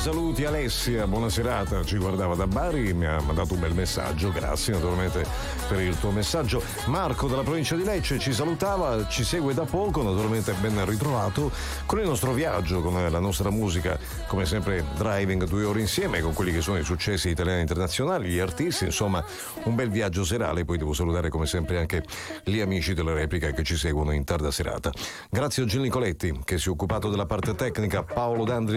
saluti Alessia, buona serata, ci guardava da Bari, mi ha mandato un bel messaggio, grazie naturalmente per il tuo messaggio. Marco dalla provincia di Lecce ci salutava, ci segue da poco, naturalmente ben ritrovato con il nostro viaggio, con la nostra musica, come sempre driving 2 ore insieme con quelli che sono i successi italiani e internazionali, gli artisti, insomma un bel viaggio serale. Poi devo salutare come sempre anche gli amici della replica che ci seguono in tarda serata. Grazie a Gil Nicoletti che si è occupato della parte tecnica, Paolo D'Andri